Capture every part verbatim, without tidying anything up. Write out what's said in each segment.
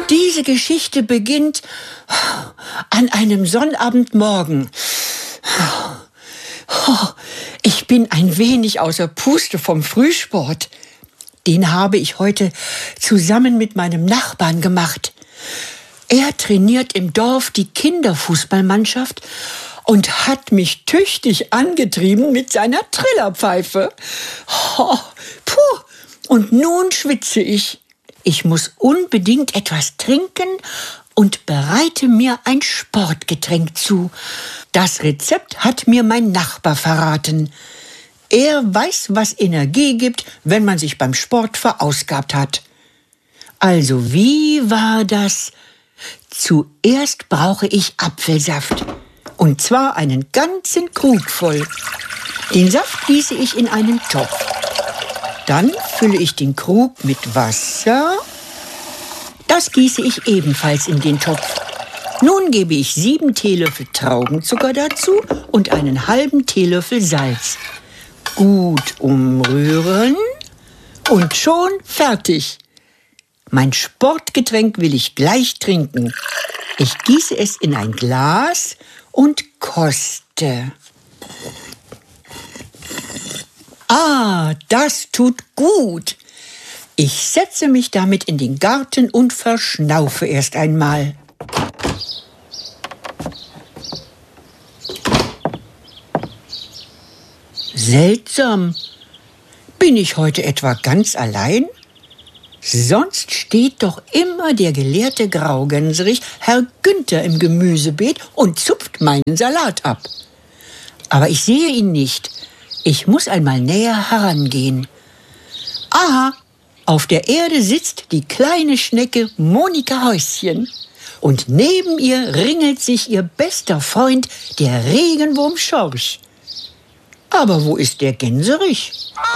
Diese Geschichte beginnt an einem Sonnabendmorgen. Ich bin ein wenig außer Puste vom Frühsport. Den habe ich heute zusammen mit meinem Nachbarn gemacht. Er trainiert im Dorf die Kinderfußballmannschaft und hat mich tüchtig angetrieben mit seiner Trillerpfeife. Oh, puh, und nun schwitze ich. Ich muss unbedingt etwas trinken und bereite mir ein Sportgetränk zu. Das Rezept hat mir mein Nachbar verraten. Er weiß, was Energie gibt, wenn man sich beim Sport verausgabt hat. Also, wie war das? Zuerst brauche ich Apfelsaft. Und zwar einen ganzen Krug voll. Den Saft gieße ich in einen Topf. Dann fülle ich den Krug mit Wasser. Das gieße ich ebenfalls in den Topf. Nun gebe ich sieben Teelöffel Traubenzucker dazu und einen halben Teelöffel Salz. Gut umrühren und schon fertig. Mein Sportgetränk will ich gleich trinken. Ich gieße es in ein Glas und koste. Ah, das tut gut. Ich setze mich damit in den Garten und verschnaufe erst einmal. Seltsam. Bin ich heute etwa ganz allein? Sonst steht doch immer der gelehrte Graugänserich, Herr Günther, im Gemüsebeet und zupft meinen Salat ab. Aber ich sehe ihn nicht. Ich muss einmal näher herangehen. Aha, auf der Erde sitzt die kleine Schnecke Monika Häuschen. Und neben ihr ringelt sich ihr bester Freund, der Regenwurm Schorsch. Aber wo ist der Gänserich?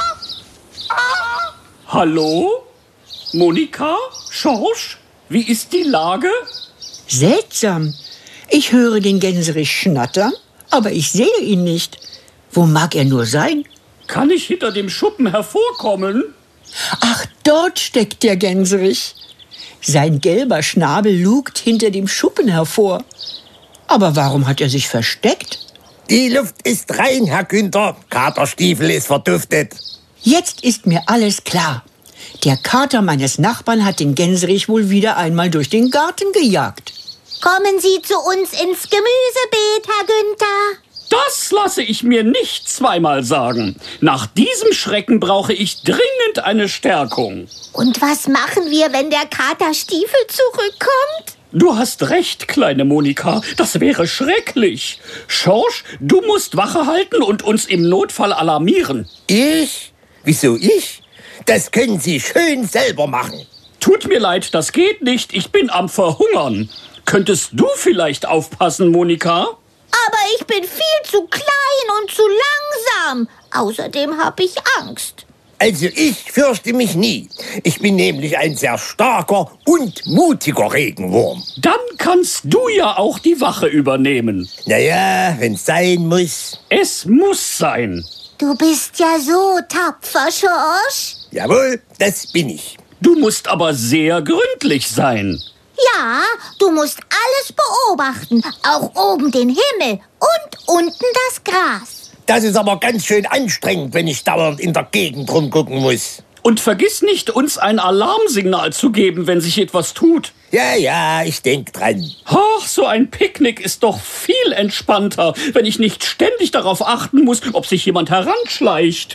Hallo? Monika? Schorsch? Wie ist die Lage? Seltsam. Ich höre den Gänserich schnattern, aber ich sehe ihn nicht. Wo mag er nur sein? Kann ich hinter dem Schuppen hervorkommen? Ach, dort steckt der Gänserich. Sein gelber Schnabel lugt hinter dem Schuppen hervor. Aber warum hat er sich versteckt? Die Luft ist rein, Herr Günther. Katerstiefel ist verduftet. Jetzt ist mir alles klar. Der Kater meines Nachbarn hat den Gänserich wohl wieder einmal durch den Garten gejagt. Kommen Sie zu uns ins Gemüsebeet, Herr Günther. Das lasse ich mir nicht zweimal sagen. Nach diesem Schrecken brauche ich dringend eine Stärkung. Und was machen wir, wenn der Katerstiefel zurückkommt? Du hast recht, kleine Monika. Das wäre schrecklich. Schorsch, du musst Wache halten und uns im Notfall alarmieren. Ich? Wieso ich? Das können Sie schön selber machen. Tut mir leid, das geht nicht. Ich bin am Verhungern. Könntest du vielleicht aufpassen, Monika? Aber ich bin viel zu klein und zu langsam. Außerdem habe ich Angst. Also ich fürchte mich nie. Ich bin nämlich ein sehr starker und mutiger Regenwurm. Dann kannst du ja auch die Wache übernehmen. Naja, wenn's sein muss. Es muss sein. Du bist ja so tapfer, Schorsch. Jawohl, das bin ich. Du musst aber sehr gründlich sein. Ja, du musst alles beobachten, auch oben den Himmel und unten das Gras. Das ist aber ganz schön anstrengend, wenn ich dauernd in der Gegend rumgucken muss. Und vergiss nicht, uns ein Alarmsignal zu geben, wenn sich etwas tut. Ja, ja, ich denk dran. Ach, so ein Picknick ist doch viel entspannter, wenn ich nicht ständig darauf achten muss, ob sich jemand heranschleicht.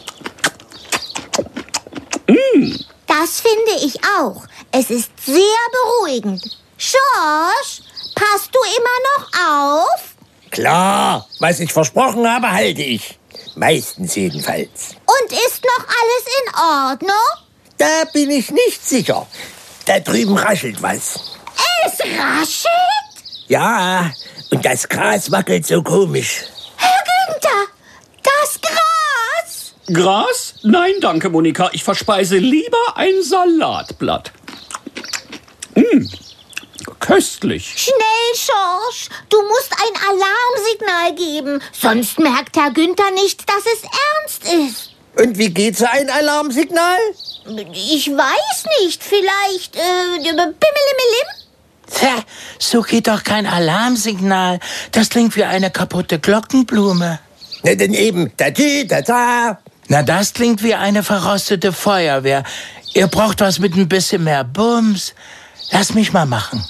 Mm. Das finde ich auch. Es ist sehr beruhigend. Schorsch, passt du immer noch auf? Klar, was ich versprochen habe, halte ich. Meistens jedenfalls. Und ist noch alles in Ordnung? Da bin ich nicht sicher. Da drüben raschelt was. Es raschelt? Ja, und das Gras wackelt so komisch. Herr Günther, das Gras! Gras? Nein, danke, Monika. Ich verspeise lieber ein Salatblatt. Mmh, köstlich. Schnell, Schorsch. Du musst ein Alarmsignal geben. Sonst merkt Herr Günther nicht, dass es ernst ist. Und wie geht so ein Alarmsignal? Ich weiß nicht, vielleicht äh, Bimmelimmelim? Tja, so geht doch kein Alarmsignal. Das klingt wie eine kaputte Glockenblume. Na, dann eben da-di, da-da. Na, das klingt wie eine verrostete Feuerwehr. Ihr braucht was mit ein bisschen mehr Bums. Lass mich mal machen.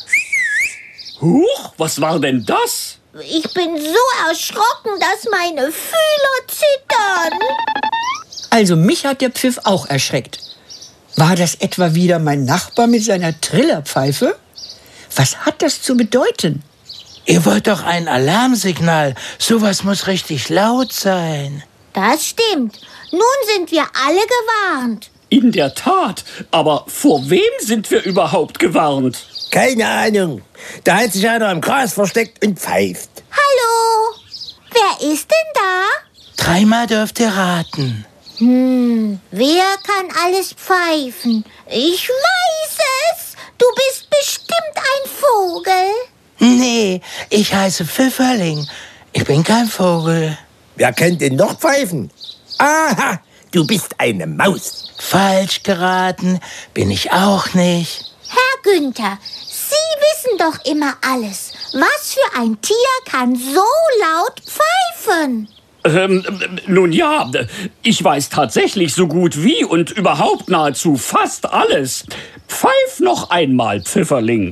Huch, was war denn das? Ich bin so erschrocken, dass meine Fühler zittern. Also mich hat der Pfiff auch erschreckt. War das etwa wieder mein Nachbar mit seiner Trillerpfeife? Was hat das zu bedeuten? Ihr wollt doch ein Alarmsignal. Sowas muss richtig laut sein. Das stimmt. Nun sind wir alle gewarnt. In der Tat, aber vor wem sind wir überhaupt gewarnt? Keine Ahnung. Da hat sich einer im Gras versteckt und pfeift. Hallo? Wer ist denn da? Dreimal dürft ihr raten. Hm, wer kann alles pfeifen? Ich weiß es. Du bist bestimmt ein Vogel. Nee, ich heiße Pfifferling. Ich bin kein Vogel. Wer kann denn noch pfeifen? Aha, du bist eine Maus. Falsch geraten bin ich auch nicht. Herr Günther, Sie wissen doch immer alles. Was für ein Tier kann so laut pfeifen? Ähm, nun ja, ich weiß tatsächlich so gut wie und überhaupt nahezu fast alles. Pfeif noch einmal, Pfifferling.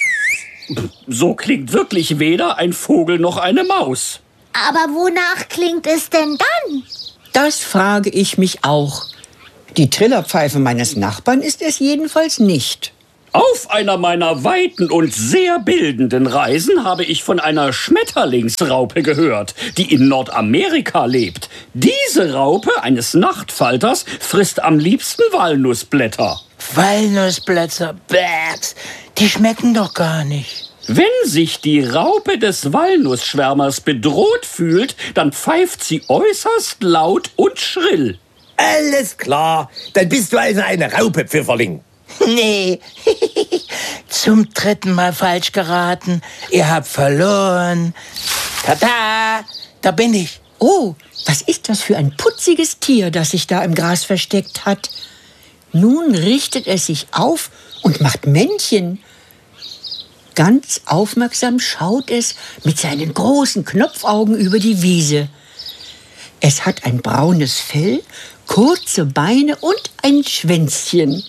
So klingt wirklich weder ein Vogel noch eine Maus. Aber wonach klingt es denn dann? Das frage ich mich auch. Die Trillerpfeife meines Nachbarn ist es jedenfalls nicht. Auf einer meiner weiten und sehr bildenden Reisen habe ich von einer Schmetterlingsraupe gehört, die in Nordamerika lebt. Diese Raupe eines Nachtfalters frisst am liebsten Walnussblätter. Walnussblätter, Bärs, die schmecken doch gar nicht. Wenn sich die Raupe des Walnussschwärmers bedroht fühlt, dann pfeift sie äußerst laut und schrill. Alles klar, dann bist du also eine Raupe, Pfifferling. Nee, zum dritten Mal falsch geraten. Ihr habt verloren. Tada, da bin ich. Oh, was ist das für ein putziges Tier, das sich da im Gras versteckt hat? Nun richtet es sich auf und macht Männchen. Ganz aufmerksam schaut es mit seinen großen Knopfaugen über die Wiese. Es hat ein braunes Fell, kurze Beine und ein Schwänzchen.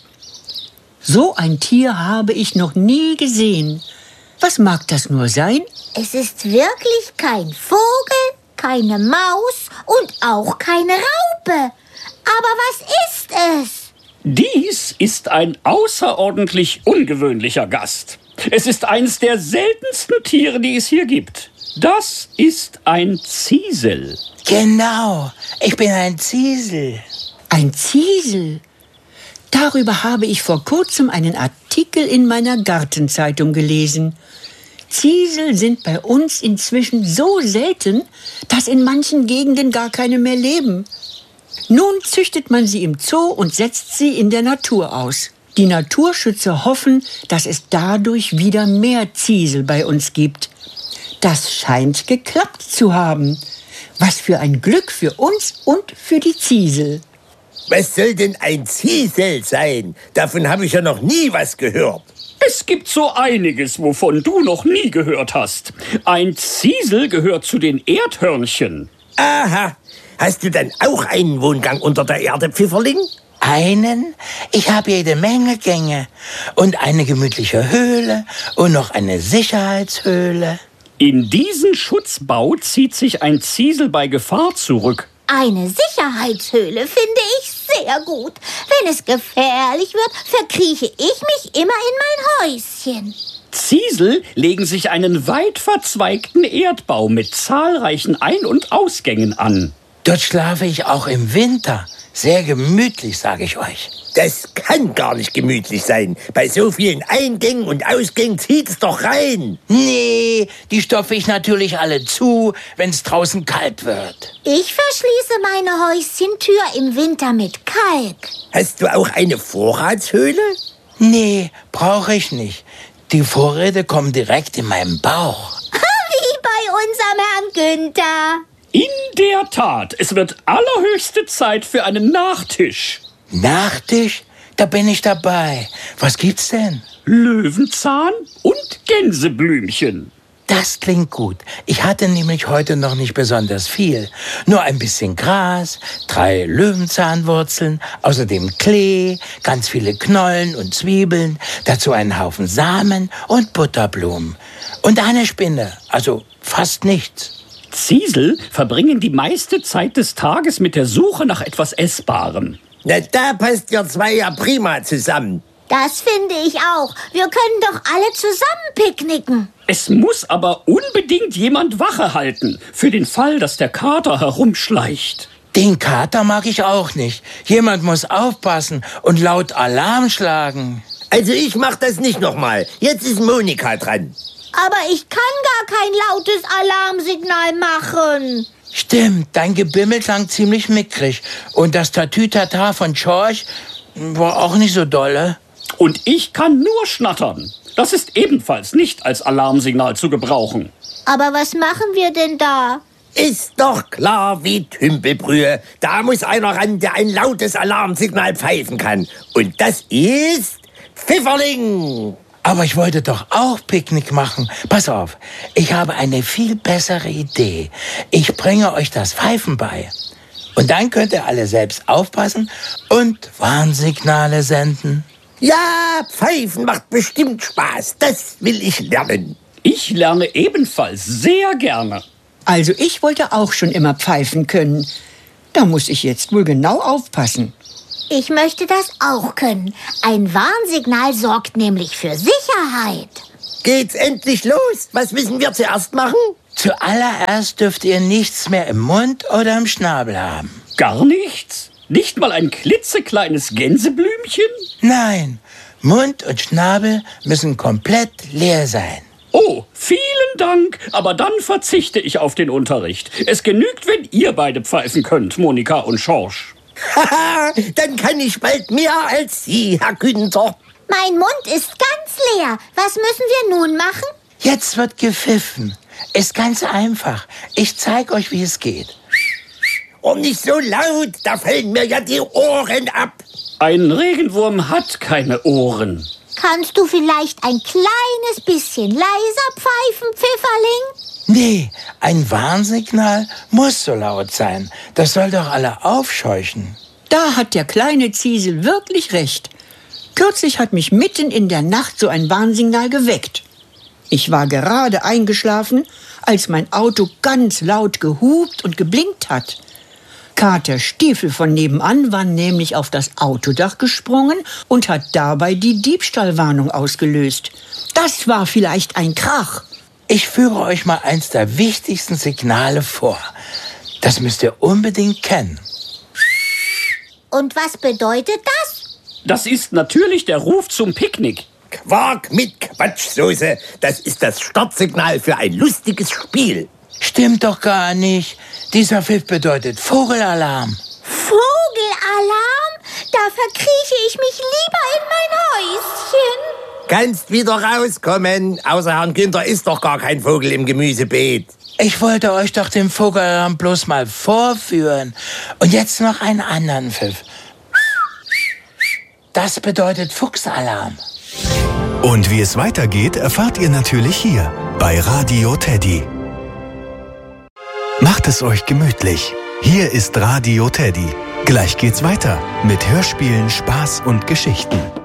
So ein Tier habe ich noch nie gesehen. Was mag das nur sein? Es ist wirklich kein Vogel, keine Maus und auch keine Raupe. Aber was ist es? Dies ist ein außerordentlich ungewöhnlicher Gast. Es ist eines der seltensten Tiere, die es hier gibt. Das ist ein Ziesel. Genau, ich bin ein Ziesel. Ein Ziesel? Darüber habe ich vor kurzem einen Artikel in meiner Gartenzeitung gelesen. Ziesel sind bei uns inzwischen so selten, dass in manchen Gegenden gar keine mehr leben. Nun züchtet man sie im Zoo und setzt sie in der Natur aus. Die Naturschützer hoffen, dass es dadurch wieder mehr Ziesel bei uns gibt. Das scheint geklappt zu haben. Was für ein Glück für uns und für die Ziesel. Was soll denn ein Ziesel sein? Davon habe ich ja noch nie was gehört. Es gibt so einiges, wovon du noch nie gehört hast. Ein Ziesel gehört zu den Erdhörnchen. Aha, hast du dann auch einen Wohngang unter der Erde, Pfifferling? Einen? Ich habe jede Menge Gänge. Und eine gemütliche Höhle und noch eine Sicherheitshöhle. In diesen Schutzbau zieht sich ein Ziesel bei Gefahr zurück. Eine Sicherheitshöhle finde ich sehr gut. Wenn es gefährlich wird, verkrieche ich mich immer in mein Häuschen. Ziesel legen sich einen weit verzweigten Erdbau mit zahlreichen Ein- und Ausgängen an. Dort schlafe ich auch im Winter. Sehr gemütlich, sage ich euch. Das kann gar nicht gemütlich sein. Bei so vielen Eingängen und Ausgängen zieht's doch rein. Nee, die stopfe ich natürlich alle zu, wenn es draußen kalt wird. Ich verschließe meine Häuschentür im Winter mit Kalk. Hast du auch eine Vorratshöhle? Nee, brauche ich nicht. Die Vorräte kommen direkt in meinen Bauch. Wie bei unserem Herrn Günther. In der Tat, es wird allerhöchste Zeit für einen Nachtisch. Nachtisch? da bin ich dabei. Was gibt's denn? Löwenzahn und Gänseblümchen. Das klingt gut. Ich hatte nämlich heute noch nicht besonders viel. Nur ein bisschen Gras, drei Löwenzahnwurzeln, außerdem Klee, ganz viele Knollen und Zwiebeln, dazu einen Haufen Samen und Butterblumen. Und eine Spinne, also fast nichts. Ziesel verbringen die meiste Zeit des Tages mit der Suche nach etwas Essbarem. Na, da passt ihr zwei ja prima zusammen. Das finde ich auch. Wir können doch alle zusammen picknicken. Es muss aber unbedingt jemand Wache halten, für den Fall, dass der Kater herumschleicht. Den Kater mag ich auch nicht. Jemand muss aufpassen und laut Alarm schlagen. Also ich mach das nicht nochmal. Jetzt ist Monika dran. Aber ich kann gar kein lautes Alarmsignal machen. Stimmt, dein Gebimmel klang ziemlich mickrig. Und das Tatütata von George war auch nicht so dolle. Und ich kann nur schnattern. Das ist ebenfalls nicht als Alarmsignal zu gebrauchen. Aber was machen wir denn da? Ist doch klar wie Tümpelbrühe. Da muss einer ran, der ein lautes Alarmsignal pfeifen kann. Und das ist Pfifferling. Aber ich wollte doch auch Picknick machen. Pass auf, ich habe eine viel bessere Idee. Ich bringe euch das Pfeifen bei. Und dann könnt ihr alle selbst aufpassen und Warnsignale senden. Ja, Pfeifen macht bestimmt Spaß. Das will ich lernen. Ich lerne ebenfalls sehr gerne. Also ich wollte auch schon immer pfeifen können. Da muss ich jetzt wohl genau aufpassen. Ich möchte das auch können. Ein Warnsignal sorgt nämlich für Sicherheit. Geht's endlich los? Was müssen wir zuerst machen? Zuallererst dürft ihr nichts mehr im Mund oder im Schnabel haben. Gar nichts? Nicht mal ein klitzekleines Gänseblümchen? Nein, Mund und Schnabel müssen komplett leer sein. Oh, vielen Dank, aber dann verzichte ich auf den Unterricht. Es genügt, wenn ihr beide pfeifen könnt, Monika und Schorsch. Haha, dann kann ich bald mehr als Sie, Herr Günther. Mein Mund ist ganz leer. Was müssen wir nun machen? Jetzt wird gepfiffen. Ist ganz einfach. Ich zeige euch, wie es geht. Und nicht so laut, da fallen mir ja die Ohren ab. Ein Regenwurm hat keine Ohren. Kannst du vielleicht ein kleines bisschen leiser pfeifen, Pfifferling? Nee, ein Warnsignal muss so laut sein. Das soll doch alle aufscheuchen. Da hat der kleine Ziesel wirklich recht. Kürzlich hat mich mitten in der Nacht so ein Warnsignal geweckt. Ich war gerade eingeschlafen, als mein Auto ganz laut gehupt und geblinkt hat. Kater Stiefel von nebenan war nämlich auf das Autodach gesprungen und hat dabei die Diebstahlwarnung ausgelöst. Das war vielleicht ein Krach. Ich führe euch mal eins der wichtigsten Signale vor. Das müsst ihr unbedingt kennen. Und was bedeutet das? Das ist natürlich der Ruf zum Picknick. Quark mit Quatschsoße, das ist das Startsignal für ein lustiges Spiel. Stimmt doch gar nicht. Dieser Pfiff bedeutet Vogelalarm. Vogelalarm? Da verkrieche ich mich lieber in mein Häuschen. Kannst wieder rauskommen. Außer Herrn Günther ist doch gar kein Vogel im Gemüsebeet. Ich wollte euch doch den Vogelalarm bloß mal vorführen. Und jetzt noch einen anderen Pfiff. Das bedeutet Fuchsalarm. Und wie es weitergeht, erfahrt ihr natürlich hier bei Radio Teddy. Macht es euch gemütlich. Hier ist Radio Teddy. Gleich geht's weiter mit Hörspielen, Spaß und Geschichten.